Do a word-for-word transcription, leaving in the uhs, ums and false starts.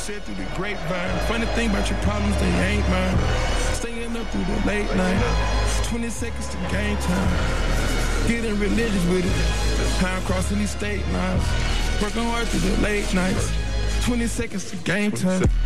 said through the grapevine. Funny thing about your problems, they ain't mine. Staying up through the late night. twenty seconds to game time. Getting religious with it. Time crossing these state lines. Working hard through the late nights. twenty seconds to game time.